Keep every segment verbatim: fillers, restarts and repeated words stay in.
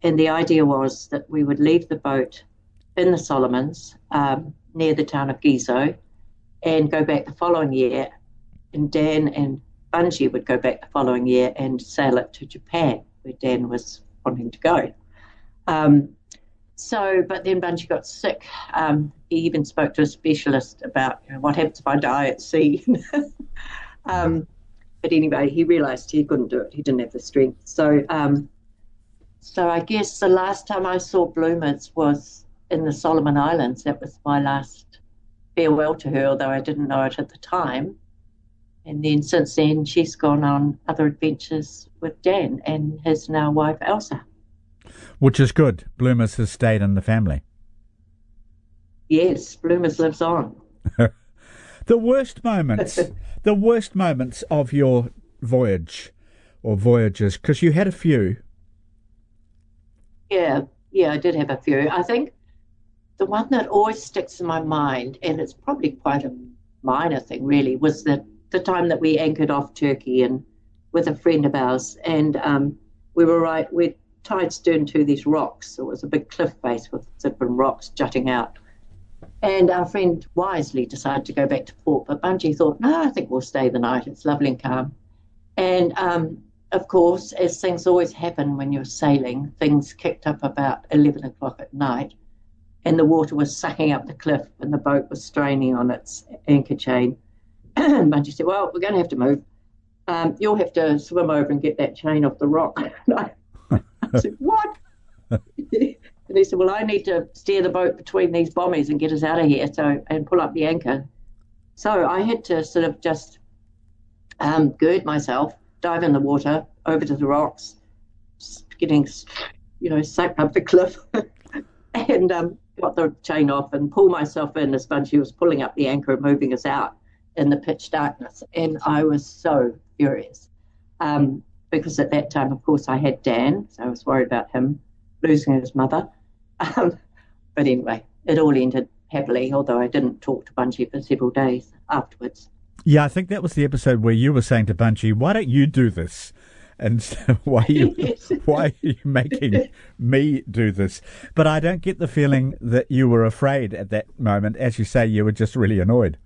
And the idea was that we would leave the boat in the Solomons, um, near the town of Gizo, and go back the following year. And Dan and Bungie would go back the following year and sail it to Japan, where Dan was wanting to go. Um, so, but then Bungie got sick. Um, he even spoke to a specialist about, you know, what happens if I die at sea. um, but anyway, he realised he couldn't do it. He didn't have the strength. So, um, so I guess the last time I saw Bloomers was in the Solomon Islands. That was my last farewell to her, although I didn't know it at the time. And then since then, she's gone on other adventures with Dan and his now wife, Elsa. Which is good. Bloomers has stayed in the family. Yes, Bloomers lives on. The worst moments, the worst moments of your voyage or voyages, because you had a few. Yeah, yeah, I did have a few. I think the one that always sticks in my mind, and it's probably quite a minor thing really, was the, the time that we anchored off Turkey and with a friend of ours, and um, we were right, we tied stern to these rocks. It was a big cliff face with different rocks jutting out. And our friend wisely decided to go back to port, but Bungie thought, no, I think we'll stay the night. It's lovely and calm. And um, of course, as things always happen when you're sailing, things kicked up about eleven o'clock at night, and the water was sucking up the cliff and the boat was straining on its anchor chain. And Bungie said, well, we're going to have to move. Um, you'll have to swim over and get that chain off the rock. I said, what? And he said, well, I need to steer the boat between these bommies and get us out of here, so and pull up the anchor. So I had to sort of just um, gird myself, dive in the water, over to the rocks, getting, you know, sucked up the cliff, and um, got the chain off and pull myself in as Bungie was pulling up the anchor and moving us out in the pitch darkness. And I was so furious. Um, because at that time, of course, I had Dan, so I was worried about him losing his mother. Um, but anyway, it all ended happily, although I didn't talk to Bungie for several days afterwards. Yeah, I think that was the episode where you were saying to Bungie, why don't you do this? And why are you, Yes. why are you making me do this? But I don't get the feeling that you were afraid at that moment. As you say, you were just really annoyed.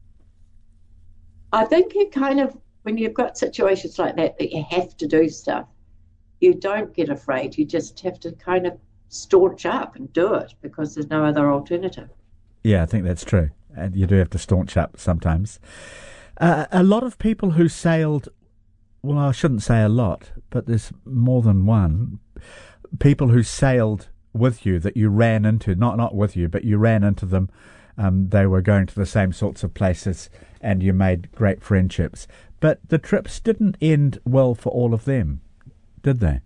I think you kind of, when you've got situations like that, that you have to do stuff, you don't get afraid. You just have to kind of staunch up and do it because there's no other alternative. Yeah, I think that's true. And you do have to staunch up sometimes. Uh, a lot of people who sailed, well, I shouldn't say a lot, but there's more than one, people who sailed with you that you ran into, not not with you, but you ran into them. Um, they were going to the same sorts of places and you made great friendships. But the trips didn't end well for all of them, did they?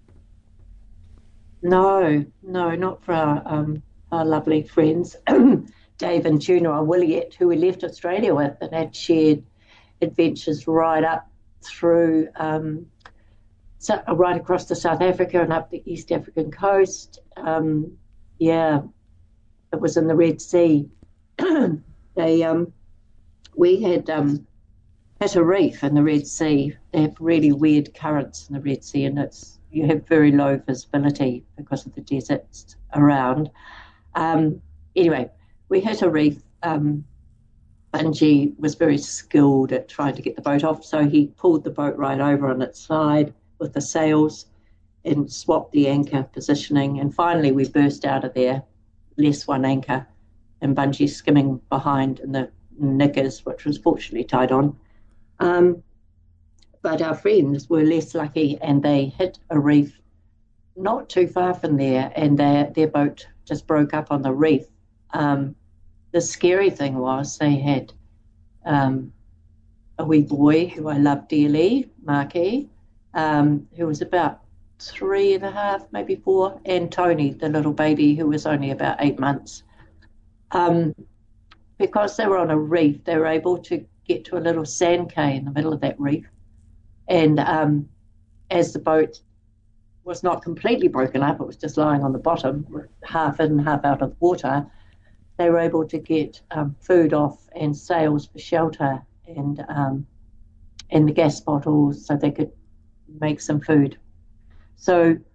No, no, not for our, um, our lovely friends, Dave and Tuna or Williet, who we left Australia with and had shared adventures right up through, um, so, right across to South Africa and up the East African coast. Um, yeah, it was in the Red Sea. they, um, we had um, hit a reef in the Red Sea. They have really weird currents in the Red Sea, and it's you have very low visibility because of the deserts around. Um, anyway, we hit a reef. Um, Bungie was very skilled at trying to get the boat off, so he pulled the boat right over on its side with the sails and swapped the anchor positioning. And finally, we burst out of there, less one anchor, and Bungie skimming behind in the knickers, which was fortunately tied on. Um, but our friends were less lucky, and they hit a reef not too far from there, and their their boat just broke up on the reef. Um, the scary thing was they had um, a wee boy who I love dearly, Marky, um, who was about three and a half, maybe four, and Tony, the little baby, who was only about eight months. Um, because they were on a reef, they were able to get to a little sand cay in the middle of that reef. And um, as the boat was not completely broken up, it was just lying on the bottom, half in, half out of the water, they were able to get um, food off and sails for shelter and um, and the gas bottles so they could make some food. So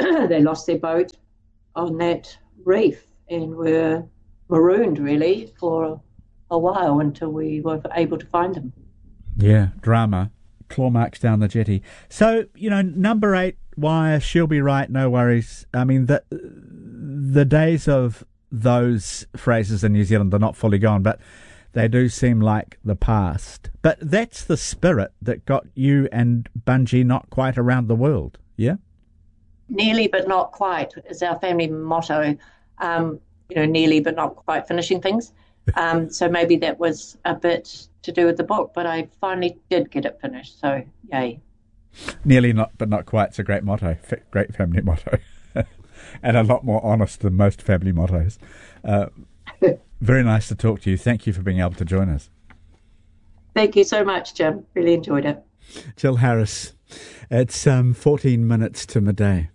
they lost their boat on that reef and were marooned really for a while until we were able to find them. Yeah, drama. Claw marks down the jetty. So, you know, number eight wire, she'll be right, no worries. I mean, the the days of those phrases in New Zealand are not fully gone, but they do seem like the past. But that's the spirit that got you and Bungie not quite around the world, yeah? Nearly but not quite is our family motto. Um, you know, nearly but not quite finishing things. Um, so maybe that was a bit to do with the book, but I finally did get it finished, so yay. Nearly not but not quite. It's a great motto, great family motto. And a lot more honest than most family mottos. Uh, very nice to talk to you. Thank you for being able to join us. Thank you so much, Jim. Really enjoyed it. Jill Harris. It's um, fourteen minutes to midday.